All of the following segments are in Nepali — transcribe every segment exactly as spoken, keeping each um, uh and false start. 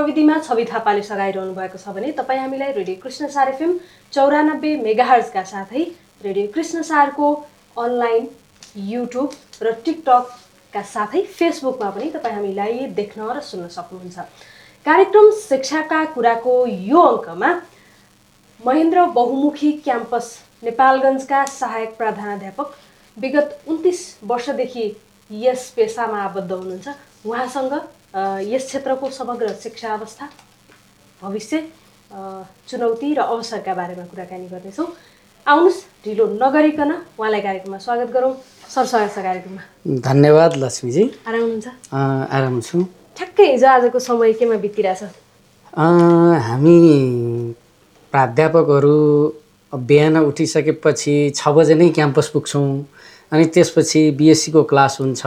प्रविधिमा छवि थापाले सघाइरहनु भएको छ भने तपाईँ हामीलाई रेडियो कृष्णसार एफएम चौरानब्बे मेगाहर्जका साथै रेडियो कृष्णसारको अनलाइन युट्युब र टिकटकका साथै फेसबुकमा पनि तपाईँ हामीलाई देख्न र सुन्न सक्नुहुन्छ। कार्यक्रम शिक्षाका कुराको यो अङ्कमा महेन्द्र बहुमुखी क्याम्पस नेपालगञ्जका सहायक प्रधानाध्यापक विगत उन्तिस वर्षदेखि यस पेसामा आबद्ध हुनुहुन्छ। उहाँसँग यस क्षेत्रको समग्र शिक्षा अवस्था, भविष्य, चुनौती र अवसरका बारेमा कुराकानी गर्नेछौँ। आउनुहोस् ढिलो नगरिकन उहाँलाई कार्यक्रममा स्वागत गरौँ। सर स्वागत छ कार्यक्रममा। धन्यवाद लक्ष्मीजी। आराम हुनुहुन्छ? आराम छु। ठ्याक्कै हिजो आजको समय केमा बितिरहेछ? हामी प्राध्यापकहरू बिहान उठिसकेपछि छ बजे नै क्याम्पस पुग्छौँ अनि त्यसपछि बिएससीको क्लास हुन्छ।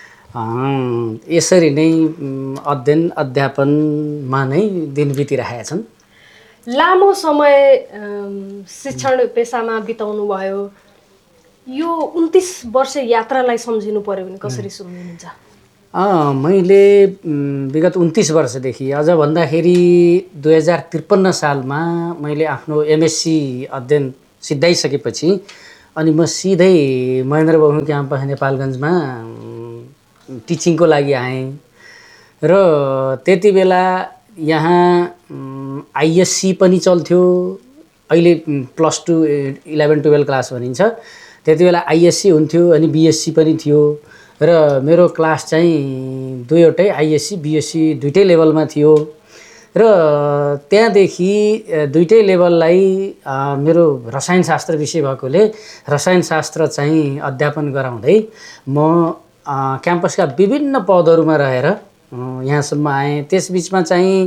यसरी नै अध्ययन अध्यापनमा नै दिन बितिरहेका छन्। लामो समय शिक्षण पेसामा बिताउनु भयो। यो उन्तिस वर्ष यात्रालाई सम्झिनु पर्यो भने कसरी सम्झिनुहुन्छ? मैले विगत उन्तिस वर्षदेखि अझ भन्दाखेरि दुई हजार त्रिपन्न सालमा मैले आफ्नो एमएससी अध्ययन सिद्धाइसकेपछि अनि म सिधै महेन्द्र बहुमुखी क्याम्पस नेपालगञ्जमा टिचिङको लागि आएँ र त्यति बेला यहाँ आइएससी पनि चल्थ्यो। अहिले plus two eleven twelve class भनिन्छ। त्यति बेला आइएससी हुन्थ्यो अनि बिएससी पनि थियो र मेरो क्लास चाहिँ दुईवटै आइएससी बिएससी दुईटै लेभलमा थियो र त्यहाँदेखि दुईटै लेभललाई मेरो रसायनशास्त्र विषय भएकोले रसायनशास्त्र चाहिँ अध्यापन गराउँदै म क्याम्पसका विभिन्न पदहरूमा रहेर यहाँसम्म आएँ। त्यसबिचमा चाहिँ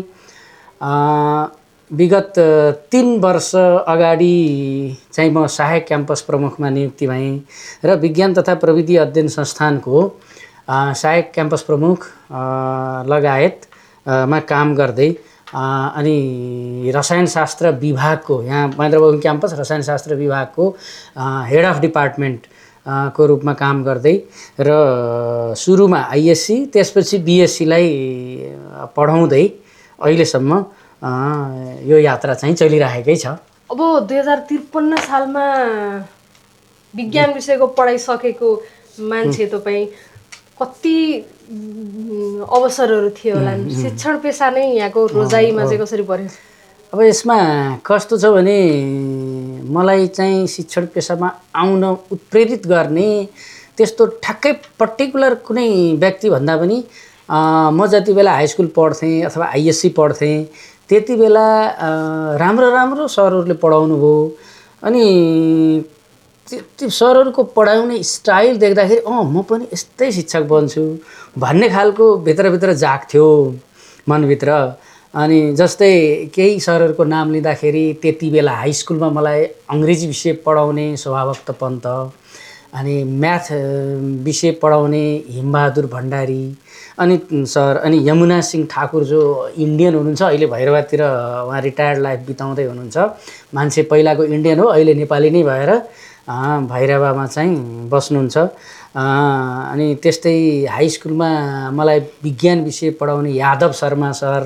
विगत तीन वर्ष अगाडि चाहिँ म सहायक क्याम्पस प्रमुखमा नियुक्ति भएँ र विज्ञान तथा प्रविधि अध्ययन संस्थानको सहायक क्याम्पस प्रमुख लगायतमा काम गर्दै अनि रसायनशास्त्र विभागको यहाँ महेन्द्र बहुमुखी क्याम्पस रसायनशास्त्र विभागको हेड अफ डिपार्टमेन्ट को रूपमा काम गर्दै र सुरुमा आइएससी त्यसपछि बिएससीलाई पढाउँदै अहिलेसम्म यो यात्रा चाहिँ चलिरहेकै छ। अब दुई हजार त्रिपन्न सालमा विज्ञान विषयको पढाइसकेको मान्छे तपाईँ कति अवसरहरू थियो होला? शिक्षण पेसा नै यहाँको रोजाइमा चाहिँ कसरी पर्यो? अब यसमा कस्तो छ भने मलाई चाहिँ शिक्षण पेसामा आउन उत्प्रेरित गर्ने त्यस्तो ठ्याक्कै पर्टिकुलर कुनै व्यक्ति भन्दा पनि म जति बेला हाई स्कुल पढ्थेँ अथवा आइएससी पढ्थेँ त्यति बेला राम्रो राम्रो सरहरूले पढाउनु भयो अनि त्यो सरहरूको पढाउने स्टाइल देख्दाखेरि अँ म पनि यस्तै शिक्षक बन्छु भन्ने खालको भित्रभित्र जाग्थ्यो मनभित्र। अनि जस्तै केही सरहरूको नाम लिँदाखेरि त्यति बेला हाई स्कुलमा मलाई अङ्ग्रेजी विषय पढाउने शोभाभक्त पन्त, अनि म्याथ विषय पढाउने हिमबहादुर भण्डारी अनि सर, अनि यमुना सिंह ठाकुर जो इन्डियन हुनुहुन्छ, अहिले भैरवातिर उहाँ रिटायर्ड लाइफ बिताउँदै हुनुहुन्छ। मान्छे पहिलाको इन्डियन हो, अहिले नेपाली नै भएर भैरवामा चाहिँ बस्नुहुन्छ। अनि त्यस्तै हाई स्कुलमा मलाई विज्ञान विषय पढाउने यादव शर्मा सर,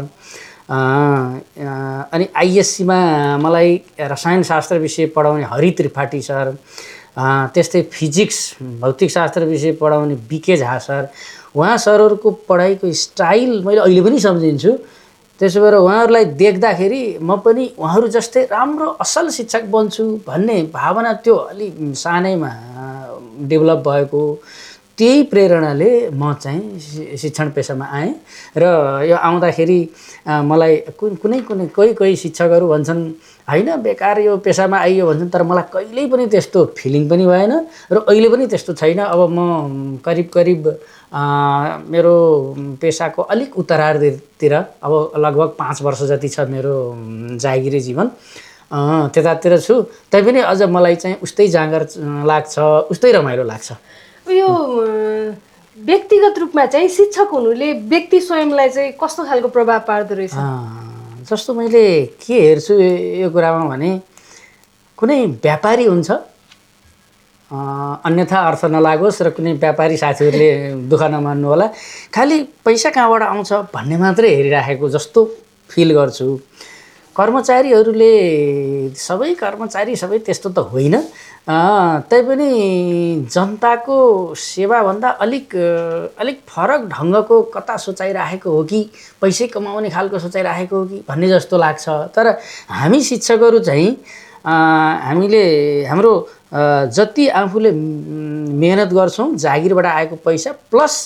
अनि आइएससीमा मलाई रसायनशास्त्र विषय पढाउने हरि त्रिपाठी सर, त्यस्तै फिजिक्स भौतिकशास्त्र विषय पढाउने बिके झा सर। उहाँ सरहरूको पढाइको स्टाइल मैले अहिले पनि सम्झिन्छु। त्यसो भएर उहाँहरूलाई देख्दाखेरि म पनि उहाँहरू जस्तै राम्रो असल शिक्षक बन्छु भन्ने भावना त्यो अलि सानैमा डेभलप भएको, त्यही प्रेरणाले म चाहिँ शिक्षण पेसामा आएँ। र यो आउँदाखेरि मलाई कुनै कुनै कोही कोही शिक्षकहरू भन्छन् होइन बेकार यो पेसामा आइयो भन्छन्, तर मलाई कहिल्यै पनि त्यस्तो फिलिङ पनि भएन र अहिले पनि त्यस्तो छैन। अब म करिब करिब मेरो पेसाको अलिक उत्तरार्धतिर, अब लगभग पाँच वर्ष जति छ मेरो जागिरी जीवन, त्यतातिर छु। तैपनि अझ मलाई चाहिँ उस्तै जाँगर लाग्छ, उस्तै रमाइलो लाग्छ। यो व्यक्तिगत रूपमा चाहिँ शिक्षक हुनुले व्यक्ति स्वयंलाई चाहिँ कस्तो खालको प्रभाव पार्दो रहेछ? जस्तो मैले के हेर्छु यो कुरामा भने, कुनै व्यापारी हुन्छ अन्यथा अर्थ नलागोस् र कुनै व्यापारी साथीहरूले दुःख नमान्नु होला। खालि पैसा कहाँबाट आउँछ भन्ने मात्रै हेरिराखेको जस्तो फिल गर्छु। कर्मचारीहरूले सबै कर्मचारी सबै त्यस्तो त होइन, तैपनि जनताको सेवाभन्दा अलिक अलिक फरक ढङ्गको कता सोचाइराखेको हो कि पैसै कमाउने खालको सोचाइराखेको हो कि भन्ने जस्तो लाग्छ। तर हामी शिक्षकहरू चाहिँ हामीले हाम्रो जति आफूले मेहनत गर्छौँ जागिरबाट आएको पैसा प्लस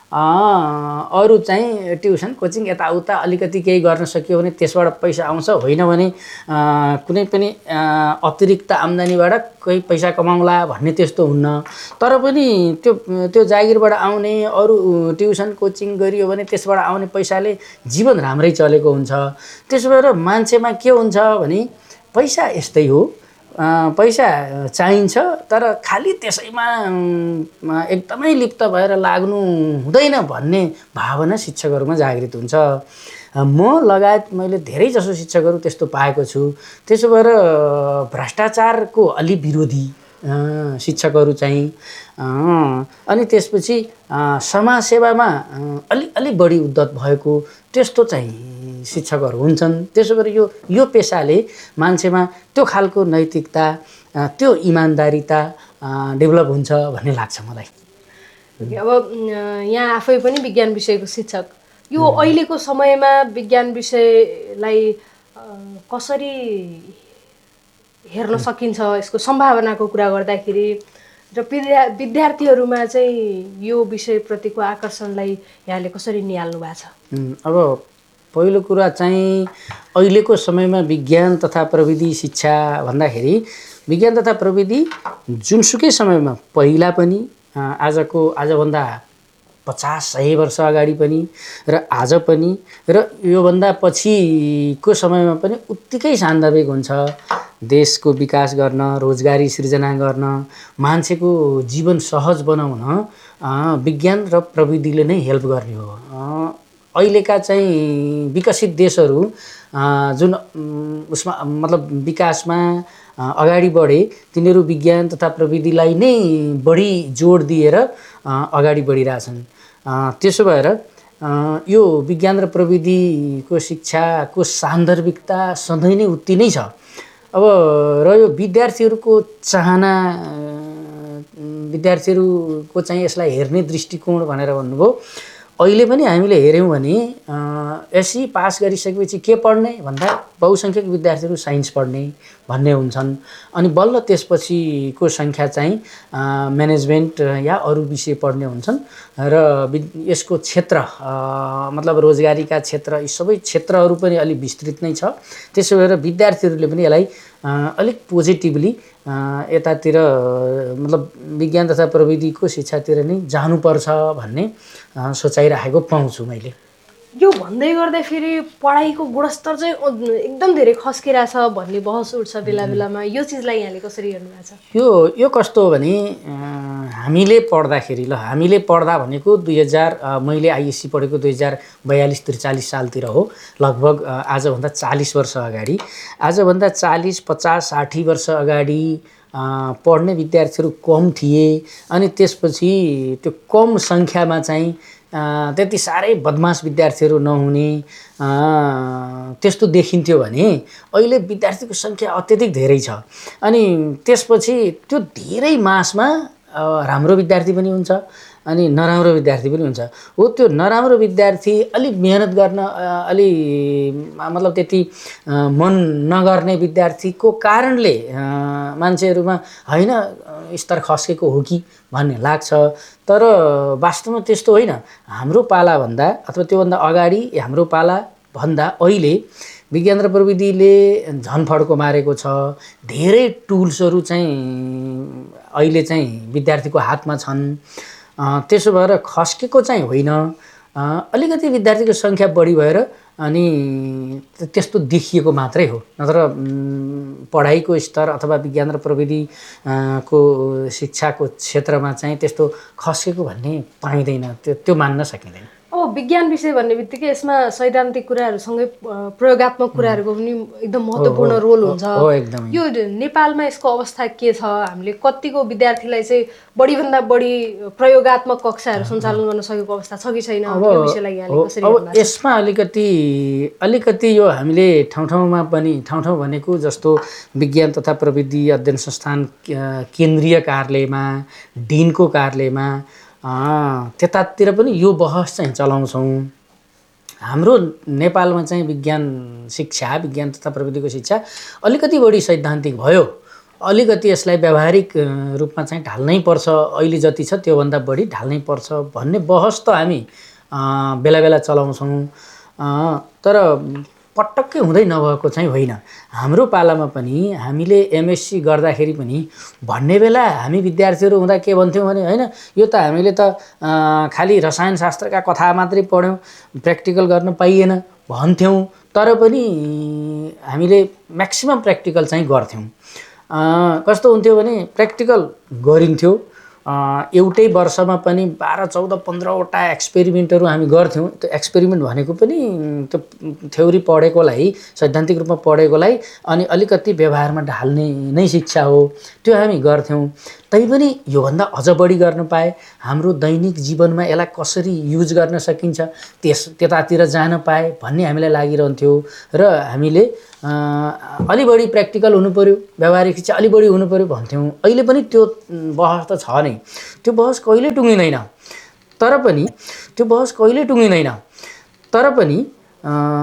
अरू चाहिँ ट्युसन कोचिङ यताउता अलिकति केही गर्न सकियो भने त्यसबाट पैसा आउँछ, होइन भने कुनै पनि अतिरिक्त आम्दानीबाट कोही पैसा कमाउँला भन्ने त्यस्तो हुन्न। तर पनि त्यो त्यो जागिरबाट आउने अरू ट्युसन कोचिङ गरियो भने त्यसबाट आउने पैसाले जीवन राम्रै चलेको हुन्छ। त्यसो भएर मान्छेमा के हुन्छ भने पैसा यस्तै हो, पैसा चाहिन्छ तर खालि त्यसैमा एकदमै लिप्त भएर लाग्नु हुँदैन भन्ने भावना शिक्षकहरूमा जागृत हुन्छ। म लगायत मैले धेरै जसो शिक्षकहरू त्यस्तो पाएको छु। त्यसो भएर भ्रष्टाचारको अलि विरोधी शिक्षकहरू चाहिँ अनि त्यसपछि समाजसेवामा अलि अलि बढी उद्धत भएको त्यस्तो चाहिँ शिक्षकहरू हुन्छन्। त्यसो भएर यो यो पेसाले मान्छेमा त्यो खालको नैतिकता त्यो इमान्दारिता डेभलप हुन्छ भन्ने लाग्छ मलाई। अब यहाँ आफै पनि विज्ञान विषयको शिक्षक, यो अहिलेको समयमा विज्ञान विषयलाई कसरी हेर्न सकिन्छ, यसको सम्भावनाको कुरा गर्दाखेरि र विद्या विद्यार्थीहरूमा चाहिँ यो विषयप्रतिको आकर्षणलाई यहाँले कसरी निहाल्नु भएको छ? अब पहिलो कुरा चाहिँ अहिलेको समयमा विज्ञान तथा प्रविधि शिक्षा भन्दाखेरि विज्ञान तथा प्रविधि जुनसुकै समयमा पहिला पनि आजको आजभन्दा पचास सय वर्ष अगाडि पनि र आज पनि र योभन्दा पछिको समयमा पनि उत्तिकै सान्दर्भिक हुन्छ। देशको विकास गर्न, रोजगारी सृजना गर्न, मान्छेको जीवन सहज बनाउन विज्ञान र प्रविधिले नै हेल्प गर्ने हो। अहिलेका चाहिँ विकसित देशहरू जुन उसमा मतलब विकासमा अगाडि बढे तिनीहरू विज्ञान तथा प्रविधिलाई नै बढी जोड दिएर अगाडि बढिरहेछन्। त्यसो भएर यो विज्ञान र प्रविधिको शिक्षाको सान्दर्भिकता सधैँ नै उति नै छ। अब र यो विद्यार्थीहरूको चाहना, विद्यार्थीहरूको चाहिँ यसलाई हेर्ने दृष्टिकोण भनेर भन्नुभयो। अहिले पनि हामीले हेऱ्यौँ भने एसई पास गरिसकेपछि के पढ्ने भन्दा बहुसङ्ख्यक विद्यार्थीहरू साइन्स पढ्ने भन्ने हुन्छन्। अनि बल्ल त्यसपछिको सङ्ख्या चाहिँ म्यानेजमेन्ट या अरू विषय पढ्ने हुन्छन् र यसको क्षेत्र मतलब रोजगारीका क्षेत्र यी सबै क्षेत्रहरू पनि अलिक विस्तृत नै छ। त्यसो भएर विद्यार्थीहरूले पनि यसलाई अलिक पोजिटिभली यतातिर मतलब विज्ञान तथा प्रविधिको शिक्षातिर नै जानुपर्छ भन्ने सोचाइराखेको पाउँछु मैले। यो भन्दै गर्दा फेरि पढाइको गुणस्तर चाहिँ एकदम धेरै खस्किरहेछ भन्ने बहस उठ्छ बेला बेलामा, यो चिजलाई यहाँले कसरी हेर्नु भएको छ? यो यो कस्तो हो भने हामीले पढ्दाखेरि ल हामीले पढ्दा भनेको दुई हजार मैले आइएससी पढेको दुई हजार बयालिस त्रिचालिस सालतिर हो, लगभग आजभन्दा चालिस वर्ष अगाडि। आजभन्दा चालिस पचास साठी वर्ष अगाडि पढ्ने विद्यार्थीहरू कम थिए। अनि त्यसपछि त्यो कम सङ्ख्यामा चाहिँ त्यति साह्रै बदमास विद्यार्थीहरू नहुने त्यस्तो देखिन्थ्यो भने अहिले विद्यार्थीको सङ्ख्या अत्यधिक धेरै छ। अनि त्यसपछि त्यो धेरै मासमा राम्रो विद्यार्थी पनि हुन्छ अनि नराम्रो विद्यार्थी पनि हुन्छ। हो त्यो नराम्रो विद्यार्थी अलिक मेहनत गर्न अलि मतलब त्यति मन नगर्ने विद्यार्थीको कारणले मान्छेहरूमा होइन स्तर खस्केको हो कि भन्ने लाग्छ। तर वास्तवमा त्यस्तो होइन। हाम्रो पालाभन्दा अथवा त्योभन्दा अगाडि हाम्रो पाला भन्दा अहिले विज्ञान र प्रविधिले झन् फड्को मारेको छ। धेरै टुल्सहरू चाहिँ अहिले चाहिँ विद्यार्थीको हातमा छन्। त्यसो भएर खस्केको चाहिँ होइन, अलिकति विद्यार्थीको सङ्ख्या बढी भएर अनि त्यस्तो देखिएको मात्रै हो। नत्र पढाइको स्तर अथवा विज्ञान र प्रविधि को शिक्षाको क्षेत्रमा चाहिँ त्यस्तो खस्केको भन्ने पाइँदैन, त्यो त्यो मान्न सकिँदैन। अब विज्ञान विषय भन्ने बित्तिकै यसमा सैद्धान्तिक कुराहरूसँगै प्रयोगात्मक कुराहरूको पनि एकदम महत्त्वपूर्ण रोल हुन्छ। हो एकदमै। यो नेपालमा यसको अवस्था के छ? हामीले कतिको विद्यार्थीलाई चाहिँ बढीभन्दा बढी प्रयोगात्मक कक्षाहरू सञ्चालन गर्न सकेको अवस्था छ कि छैन? यो विषयलाई यहाँले कसरी हेर्नुहुन्छ? अब यसमा अलिकति अलिकति यो हामीले ठाउँ ठाउँमा पनि ठाउँ ठाउँ भनेको जस्तो विज्ञान तथा प्रविधि अध्ययन संस्थान केन्द्रीय कार्यालयमा, डिनको कार्यालयमा त्यतातिर पनि यो बहस चाहिँ चलाउँछौँ। हाम्रो नेपालमा चाहिँ विज्ञान शिक्षा, विज्ञान तथा प्रविधिको शिक्षा अलिकति बढी सैद्धान्तिक भयो, अलिकति यसलाई व्यावहारिक रूपमा चाहिँ ढाल्नै पर्छ, अहिले जति छ त्योभन्दा बढी ढाल्नै पर्छ भन्ने बहस त हामी बेला बेला चलाउँछौँ। तर पटक्कै हुँदै नभएको चाहिँ होइन। हाम्रो पालामा पनि हामीले एमएससी गर्दाखेरि पनि भन्ने बेला हामी विद्यार्थीहरू हुँदा के भन्थ्यौँ भने होइन यो त हामीले त खालि रसायनशास्त्रका कथा मात्रै पढ्यौँ, प्र्याक्टिकल गर्न पाइएन भन्थ्यौँ। तर पनि हामीले म्याक्सिमम प्र्याक्टिकल चाहिँ गर्थ्यौँ। कस्तो हुन्थ्यो भने प्र्याक्टिकल गरिन्थ्यो, एउटै वर्षमा पनि बाह्र चौध पन्ध्रवटा एक्सपेरिमेन्टहरू हामी गर्थ्यौँ। त्यो एक्सपेरिमेन्ट भनेको पनि त्यो थ्योरी पढेकोलाई, सैद्धान्तिक रूपमा पढेकोलाई अनि अलिकति व्यवहारमा ढाल्ने नै शिक्षा हो, त्यो हामी गर्थ्यौँ। तैपनि योभन्दा अझ बढी गर्न पाए, हाम्रो दैनिक जीवनमा यसलाई कसरी युज गर्न सकिन्छ त्यस त्यतातिर जान पाए भन्ने हामीलाई लागिरहन्थ्यो। र हामीले अलि बढी प्र्याक्टिकल हुनु पऱ्यो, व्यावहारिक शिक्षा अलि बढी हुनु पऱ्यो भन्थ्यौँ। अहिले पनि त्यो बहस त छ नै, त्यो बहस कहिले टुङ्गिँदैन। तर पनि त्यो बहस कहिले टुङ्गिँदैन तर पनि